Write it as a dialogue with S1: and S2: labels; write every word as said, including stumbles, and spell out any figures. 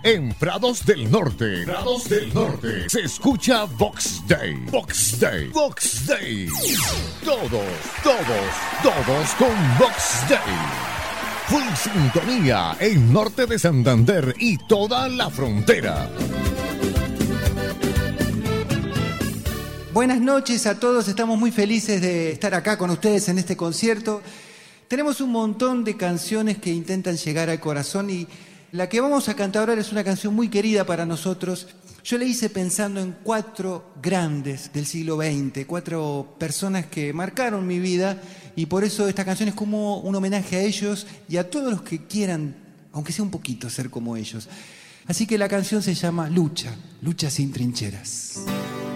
S1: En Prados del Norte, Prados del Norte, se escucha Vox Day, Vox Day, Vox Day. Todos, todos, todos con Vox Day. Full sintonía en Norte de Santander y toda la frontera.
S2: Buenas noches a todos, estamos muy felices de estar acá con ustedes en este concierto. Tenemos un montón de canciones que intentan llegar al corazón y la que vamos a cantar ahora es una canción muy querida para nosotros. Yo la hice pensando en cuatro grandes del siglo veinte, cuatro personas que marcaron mi vida y por eso esta canción es como un homenaje a ellos y a todos los que quieran, aunque sea un poquito, ser como ellos. Así que la canción se llama Lucha, Lucha sin trincheras.